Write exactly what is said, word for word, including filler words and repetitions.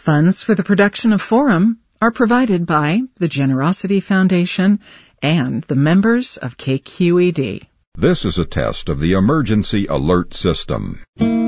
Funds for the production of Forum are provided by the Generosity Foundation and the members of K Q E D. This is a test of the emergency alert system.